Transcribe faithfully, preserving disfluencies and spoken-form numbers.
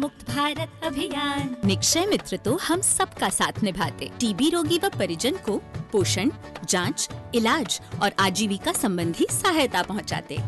मुक्त भारत अभियान। निक्षय मित्र तो हम सबका साथ निभाते, टीबी रोगी व परिजन को पोषण, जांच, इलाज और आजीविका संबंधी सहायता पहुंचाते।